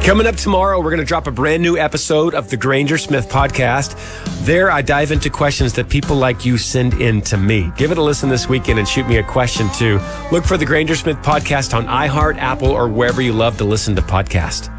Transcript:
Coming up tomorrow, we're going to drop a brand new episode of the Granger Smith podcast. There, I dive into questions that people like you send in to me. Give it a listen this weekend and shoot me a question too. Look for the Granger Smith podcast on iHeart, Apple, or wherever you love to listen to podcasts.